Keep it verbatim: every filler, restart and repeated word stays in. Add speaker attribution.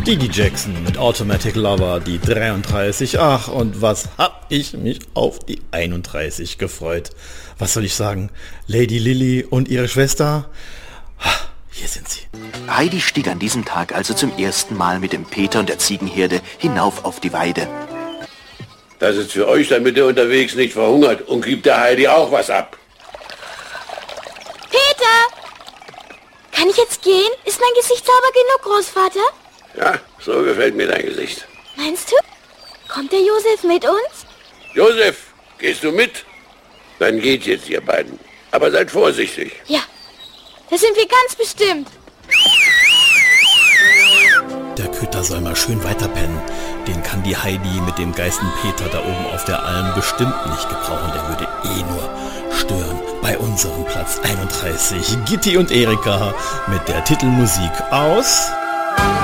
Speaker 1: Didi Jackson mit Automatic Lover, die dreiunddreißig. Ach, und was hab ich mich auf die einunddreißig gefreut. Was soll ich sagen? Lady Lily und ihre Schwester? Hier sind sie.
Speaker 2: Heidi stieg an diesem Tag also zum ersten Mal mit dem Peter und der Ziegenherde hinauf auf die Weide.
Speaker 3: Das ist für euch, damit ihr unterwegs nicht verhungert, und gibt der Heidi auch was ab.
Speaker 4: Peter! Kann ich jetzt gehen? Ist mein Gesicht sauber genug, Großvater?
Speaker 3: Ja, so gefällt mir dein Gesicht.
Speaker 4: Meinst du? Kommt der Josef mit uns?
Speaker 3: Josef, gehst du mit? Dann geht jetzt, ihr beiden. Aber seid vorsichtig.
Speaker 4: Ja, das sind wir ganz bestimmt.
Speaker 1: Der Köter soll mal schön weiterpennen. Den kann die Heidi mit dem Geistenpeter da oben auf der Alm bestimmt nicht gebrauchen. Der würde eh nur stören. Bei unserem Platz einunddreißig, Gitti und Erika mit der Titelmusik aus...